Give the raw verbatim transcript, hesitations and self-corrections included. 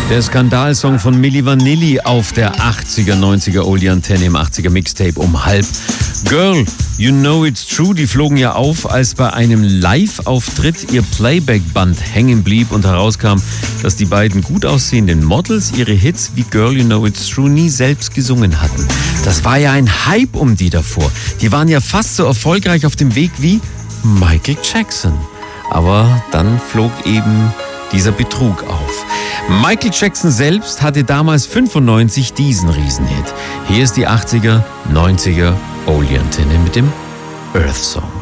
Der Skandalsong von Milli Vanilli auf der achtziger, neunziger Oldie-Antenne im achtziger Mixtape um halb. Girl, You Know It's True, die flogen ja auf, als bei einem Live-Auftritt ihr Playback-Band hängen blieb und herauskam, dass die beiden gut aussehenden Models ihre Hits wie Girl, You Know It's True nie selbst gesungen hatten. Das war ja ein Hype um die davor. Die waren ja fast so erfolgreich auf dem Weg wie Michael Jackson. Aber dann flog eben dieser Betrug auf. Michael Jackson selbst hatte damals fünfundneunzig diesen Riesenhit. Hier ist die achtziger, neunziger Oldie-Antenne mit dem Earth Song.